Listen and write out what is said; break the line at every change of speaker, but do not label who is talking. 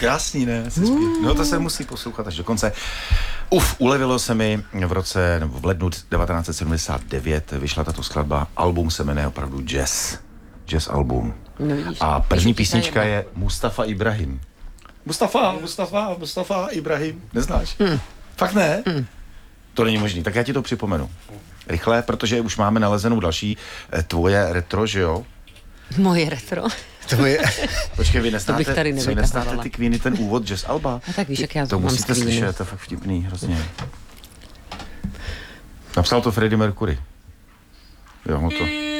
krásný, ne? No to se musí poslouchat až do konce. Ulevilo se mi v lednu 1979 vyšla tato skladba, album se jmenuje opravdu Jazz album.
No vidíš,
a první písnička je Mustafa Ibrahim. Mustafa Ibrahim, neznáš? Fakt ne? To není možný, tak já ti to připomenu. Rychle, protože už máme nalezenou další tvoje retro, že jo?
Moje retro.
Počkej, vy neznáte
nevytahovala.
ty Queeny, ten úvod Jazz alba?
A tak víš, jak já
to
mám
musíte
Queeny.
slyšet, to je fakt vtipný, hrozně. Napsal to Freddie Mercury. Jo, no to.